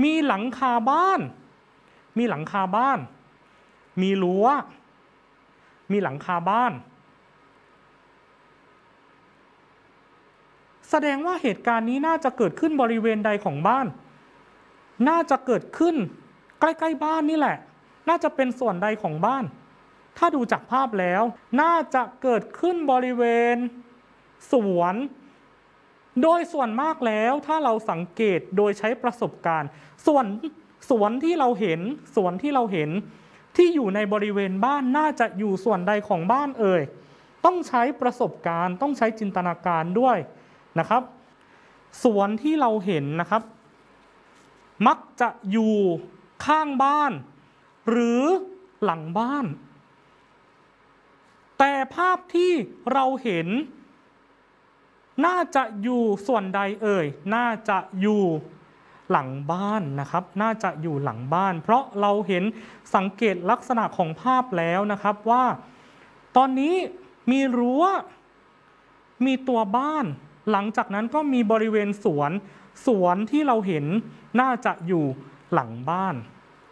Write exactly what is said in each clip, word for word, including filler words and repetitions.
มีหลังคาบ้านมีหลังคาบ้านมีรั้วมีหลังคาบ้านแสดงว่าเหตุการณ์นี้น่าจะเกิดขึ้นบริเวณใดของบ้านน่าจะเกิดขึ้นใกล้ๆบ้านนี่แหละน่าจะเป็นส่วนใดของบ้านถ้าดูจากภาพแล้วน่าจะเกิดขึ้นบริเวณสวนโดยส่วนมากแล้วถ้าเราสังเกตโดยใช้ประสบการณ์ส่วนสวนที่เราเห็นสวนที่เราเห็นที่อยู่ในบริเวณบ้านน่าจะอยู่ส่วนใดของบ้านเอ่ยต้องใช้ประสบการณ์ต้องใช้จินตนาการด้วยนะครับสวนที่เราเห็นนะครับมักจะอยู่ข้างบ้านหรือหลังบ้านแต่ภาพที่เราเห็นน่าจะอยู่ส่วนใดเอ่ยน่าจะอยู่หลังบ้านนะครับน่าจะอยู่หลังบ้านเพราะเราเห็นสังเกตลักษณะของภาพแล้วนะครับว่าตอนนี้มีรั้วมีตัวบ้านหลังจากนั้นก็มีบริเวณสวนสวนที่เราเห็นน่าจะอยู่หลังบ้าน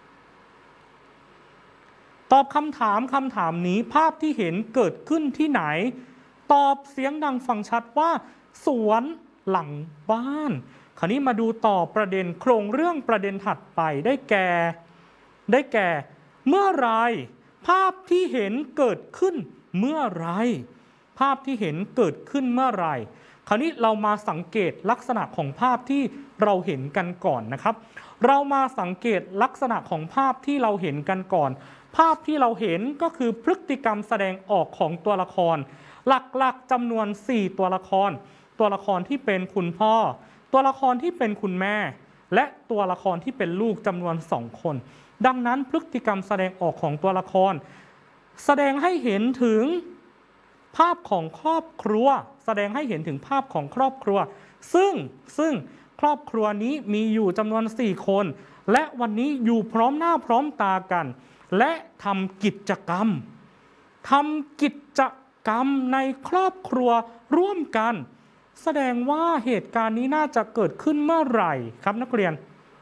ตอบคำถามคำถามนี้ภาพที่เห็นเกิดขึ้นที่ไหนตอบเสียงดังฟังชัดว่าสวนหลังบ้านคราวนี้มาดูต่อประเด็นโครงเรื่องประเด็นถัดไปได้แก่ได้แก่เมื่อไรภาพที่เห็นเกิดขึ้นเมื่อไรภาพที่เห็นเกิดขึ้นเมื่อไรคราวนี้เรามาสังเกตลักษณะของภาพที่เราเห็นกันก่อนนะครับเรามาสังเกตลักษณะของภาพที่เราเห็นกันก่อนภาพที่เราเห็นก็คือพฤติกรรมแสดงออกของตัวละครหลักๆจำนวนสี่ตัวละครตัวละครที่เป็นคุณพ่อตัวละครที่เป็นคุณแม่และตัวละครที่เป็นลูกจำนวนสองคนดังนั้นพฤติกรรมแสดงออกของตัวละครแสดงให้เห็นถึงภาพของครอบครัวแสดงให้เห็นถึงภาพของครอบครัวซึ่งซึ่งครอบครัวนี้มีอยู่จำนวนสี่คนและวันนี้อยู่พร้อมหน้าพร้อมตากันและทำกิจกรรมทำกิจกรรมในครอบครัวร่วมกันแสดงว่าเหตุการณ์นี้น่าจะเกิดขึ้นเมื่อไหร่ครับนักเรียน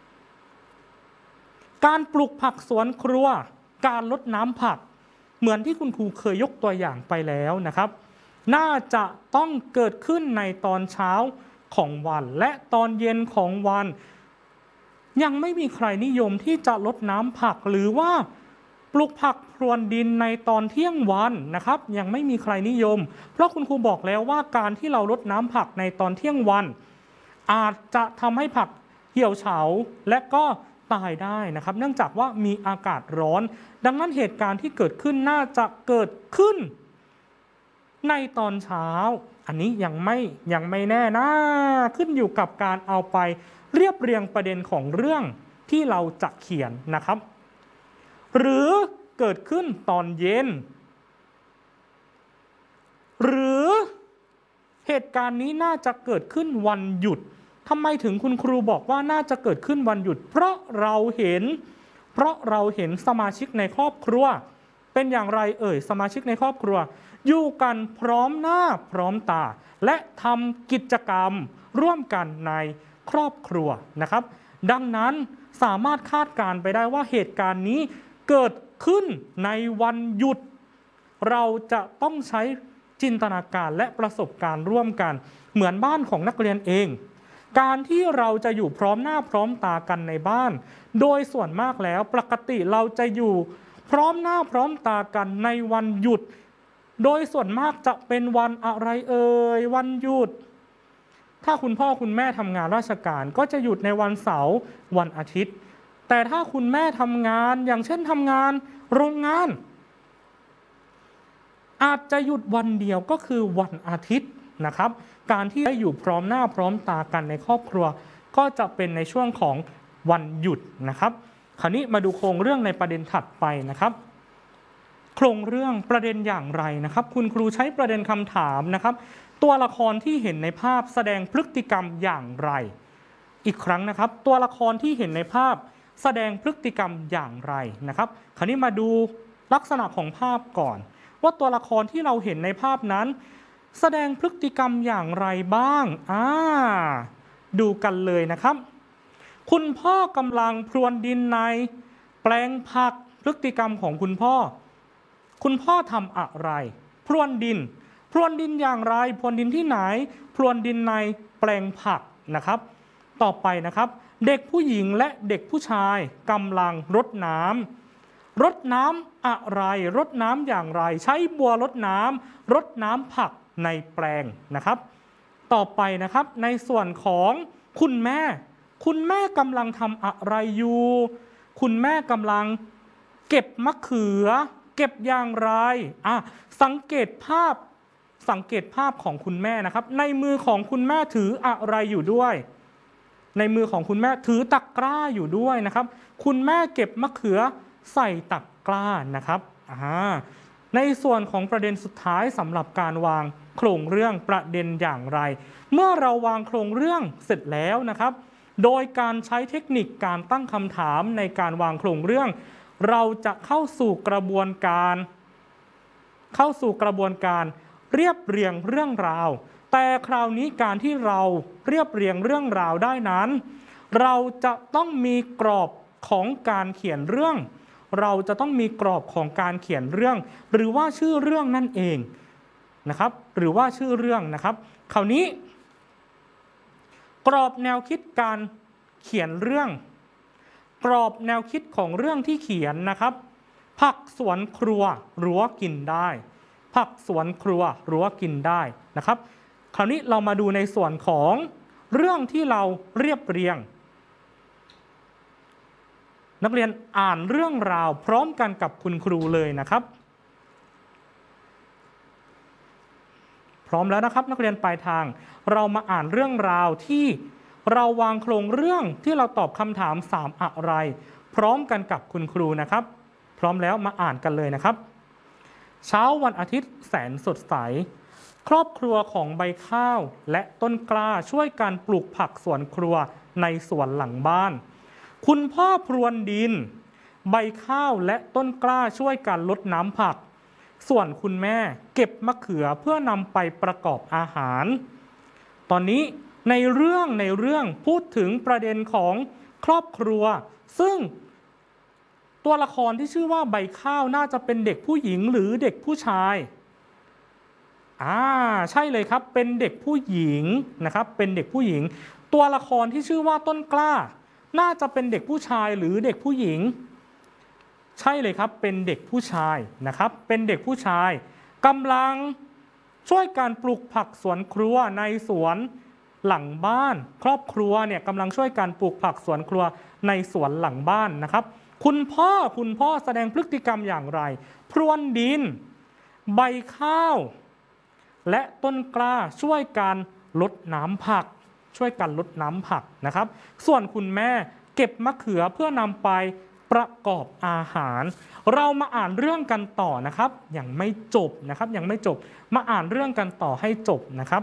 การปลูกผักสวนครัวการรดน้ำผักเหมือนที่คุณครูเคยยกตัวอย่างไปแล้วนะครับน่าจะต้องเกิดขึ้นในตอนเช้าของวันและตอนเย็นของวันยังไม่มีใครนิยมที่จะรดน้ำผักหรือว่าปลูกผักพรวนดินในตอนเที่ยงวันนะครับยังไม่มีใครนิยมเพราะคุณครูบอกแล้วว่าการที่เรารดน้ำผักในตอนเที่ยงวันอาจจะทำให้ผักเหี่ยวเฉาและก็ตายได้นะครับเนื่องจากว่ามีอากาศร้อนดังนั้นเหตุการณ์ที่เกิดขึ้นน่าจะเกิดขึ้นในตอนเช้าอันนี้ยังไม่ยังไม่แน่นะขึ้นอยู่กับการเอาไปเรียบเรียงประเด็นของเรื่องที่เราจะเขียนนะครับหรือเกิดขึ้นตอนเย็นหรือเหตุการณ์นี้น่าจะเกิดขึ้นวันหยุดทำไมถึงคุณครูบอกว่าน่าจะเกิดขึ้นวันหยุดเพราะเราเห็นเพราะเราเห็นสมาชิกในครอบครัวเป็นอย่างไรเอ่ยสมาชิกในครอบครัวอยู่กันพร้อมหน้าพร้อมตาและทำกิจกรรมร่วมกันในครอบครัวนะครับดังนั้นสามารถคาดการณ์ไปได้ว่าเหตุการณ์นี้เกิดขึ้นในวันหยุดเราจะต้องใช้จินตนาการและประสบการณ์ร่วมกันเหมือนบ้านของนักเรียนเองการที่เราจะอยู่พร้อมหน้าพร้อมตากันในบ้านโดยส่วนมากแล้วปกติเราจะอยู่พร้อมหน้าพร้อมตากันในวันหยุดโดยส่วนมากจะเป็นวันอะไรเอ่ยวันหยุดถ้าคุณพ่อคุณแม่ทำงานราชการก็จะหยุดในวันเสาร์วันอาทิตย์แต่ถ้าคุณแม่ทำงานอย่างเช่นทำงานโรงงานอาจจะหยุดวันเดียวก็คือวันอาทิตย์นะครับการที่ได้อยู่พร้อมหน้าพร้อมตากันในครอบครัวก็จะเป็นในช่วงของวันหยุดนะครับคราวนี้มาดูโครงเรื่องในประเด็นถัดไปนะครับโครงเรื่องประเด็นอย่างไรนะครับคุณครูใช้ประเด็นคำถามนะครับตัวละครที่เห็นในภาพแสดงพฤติกรรมอย่างไรอีกครั้งนะครับตัวละครที่เห็นในภาพแสดงพฤติกรรมอย่างไรนะครับคราวนี้มาดูลักษณะของภาพก่อนว่าตัวละครที่เราเห็นในภาพนั้นแสดงพฤติกรรมอย่างไรบ้างอ่าดูกันเลยนะครับคุณพ่อกำลังพรวนดินในแปลงผักพฤติกรรมของคุณพ่อคุณพ่อทำอะไรพรวนดินพรวนดินอย่างไรพรวนดินที่ไหนพรวนดินในแปลงผักนะครับต่อไปนะครับเด็กผู้หญิงและเด็กผู้ชายกำลังรดน้ำรดน้ำอะไรรดน้ำอย่างไรใช้บัวรดน้ำรดน้ำผักในแปลงนะครับต่อไปนะครับในส่วนของคุณแม่คุณแม่กำลังทำอะไรอยู่คุณแม่กำลังเก็บมะเขือเก็บอย่างไรอ่ะสังเกตภาพสังเกตภาพของคุณแม่นะครับในมือของคุณแม่ถืออะไรอยู่ด้วยในมือของคุณแม่ถือตะกร้าอยู่ด้วยนะครับคุณแม่เก็บมะเขือใส่ตะกร้านะครับอ่าในส่วนของประเด็นสุดท้ายสำหรับการวางโครงเรื่องประเด็นอย่างไรเมื่อเราวางโครงเรื่องเสร็จแล้วนะครับโดยการใช้เทคนิคการตั้งคำถามในการวางโครงเรื่องเราจะเข้าสู่กระบวนการเข้าสู่กระบวนการเรียบเรียงเรื่องราวแต่คราวนี้การที่เราเรียบเรียงเรื่องราวได้นั้นเราจะต้องมีกรอบของการเขียนเรื่องเราจะต้องมีกรอบของการเขียนเรื่องหรือว่าชื่อเรื่องนั่นเองนะครับหรือว่าชื่อเรื่องนะครับคราวนี้กรอบแนวคิดการเขียนเรื่องกรอบแนวคิดของเรื่องที่เขียนนะครับผักสวนครัวรั้วกินได้ผักสวนครัวรั้วกินได้นะครับคราวนี้เรามาดูในส่วนของเรื่องที่เราเรียบเรียงนักเรียนอ่านเรื่องราวพร้อมกันกับคุณครูเลยนะครับพร้อมแล้วนะครับนักเรียนปลายทางเรามาอ่านเรื่องราวที่เราวางโครงเรื่องที่เราตอบคำถามสามอะไรพร้อมกันกับคุณครูนะครับพร้อมแล้วมาอ่านกันเลยนะครับเช้าวันอาทิตย์แสนสดใสครอบครัวของใบข้าวและต้นกล้าช่วยกันปลูกผักสวนครัวในสวนหลังบ้านคุณพ่อพรวนดินใบข้าวและต้นกล้าช่วยกันรดน้ำผักส่วนคุณแม่เก็บมะเขือเพื่อนำไปประกอบอาหารตอนนี้ในเรื่องในเรื่องพูดถึงประเด็นของครอบครัวซึ่งตัวละครที่ชื่อว่าใบข้าวน่าจะเป็นเด็กผู้หญิงหรือเด็กผู้ชายอ่าใช่เลยครับเป็นเด็กผู้หญิงนะครับเป็นเด็กผู้หญิงตัวละครที่ชื่อว่าต้นกล้าน่าจะเป็นเด็กผู้ชายหรือเด็กผู้หญิงใช่เลยครับเป็นเด็กผู้ชายนะครับเป็นเด็กผู้ชายกำลังช่วยการปลูกผักสวนครัวในสวนหลังบ้านครอบครัวเนี่ยกำลังช่วยการปลูกผักสวนครัวในสวนหลังบ้านนะครับคุณพ่อคุณพ่อแสดงพฤติกรรมอย่างไรพรวนดินใบข้าวและต้นกล้าช่วยการรดน้ำผักช่วยกันรดน้ำผักนะครับส่วนคุณแม่เก็บมะเขือเพื่อนำไปประกอบอาหารเรามาอ่านเรื่องกันต่อนะครับยังไม่จบนะครับยังไม่จบมาอ่านเรื่องกันต่อให้จบนะครับ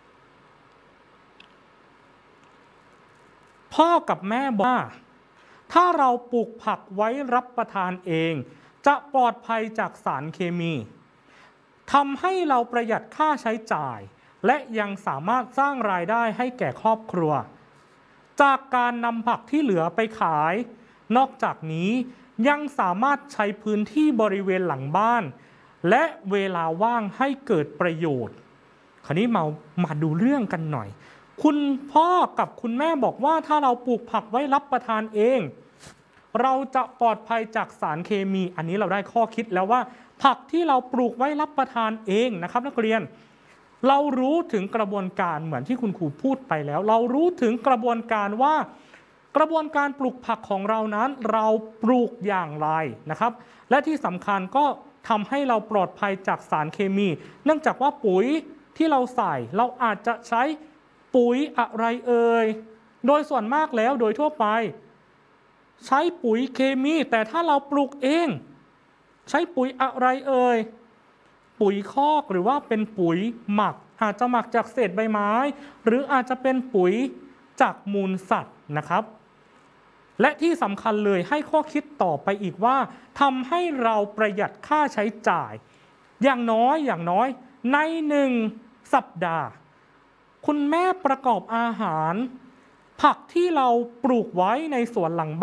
พ่อกับแม่บอกว่าถ้าเราปลูกผักไว้รับประทานเองจะปลอดภัยจากสารเคมีทำให้เราประหยัดค่าใช้จ่ายและยังสามารถสร้างรายได้ให้แก่ครอบครัวจากการนำผักที่เหลือไปขายนอกจากนี้ยังสามารถใช้พื้นที่บริเวณหลังบ้านและเวลาว่างให้เกิดประโยชน์คราวนี้มามาดูเรื่องกันหน่อยคุณพ่อกับคุณแม่บอกว่าถ้าเราปลูกผักไว้รับประทานเองเราจะปลอดภัยจากสารเคมีอันนี้เราได้ข้อคิดแล้วว่าผักที่เราปลูกไว้รับประทานเองนะครับนักเรียนเรารู้ถึงกระบวนการเหมือนที่คุณครูพูดไปแล้วเรารู้ถึงกระบวนการว่ากระบวนการปลูกผักของเรานั้นเราปลูกอย่างไรนะครับและที่สำคัญก็ทำให้เราปลอดภัยจากสารเคมีเนื่องจากว่าปุ๋ยที่เราใส่เราอาจจะใช้ปุ๋ยอะไรเอ่ยโดยส่วนมากแล้วโดยทั่วไปใช้ปุ๋ยเคมีแต่ถ้าเราปลูกเองใช้ปุ๋ยอะไรเอ่ยปุ๋ยคอกหรือว่าเป็นปุ๋ยหมักอาจจะหมักจากเศษใบไม้หรืออาจจะเป็นปุ๋ยจากมูลสัตว์นะครับและที่สำคัญเลยให้ข้อคิดต่อไปอีกว่าทำให้เราประหยัดค่าใช้จ่ายอย่างน้อยอย่างน้อยในหนึ่งสัปดาห์คุณแม่ประกอบอาหารผักที่เราปลูกไว้ในสวนหลังบ้าน